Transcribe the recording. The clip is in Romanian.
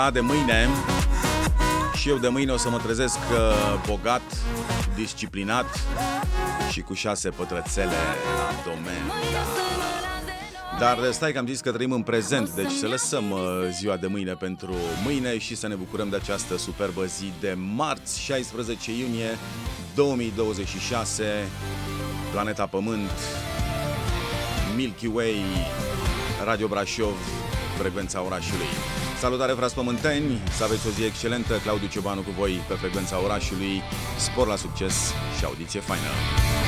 De mâine și eu de mâine o să mă trezesc bogat, disciplinat și cu 6 pătrățele abdomen. Dar stai că am zis că trăim în prezent, deci să lăsăm ziua de mâine pentru mâine și să ne bucurăm de această superbă zi de marți, 16 iunie 2026, planeta Pământ, Milky Way, Radio Brașov, frecvența orașului. Salutare, frați pământeni, să aveți o zi excelentă. Claudiu Ciobanu cu voi pe frecvența orașului. Spor la succes și audiție faină.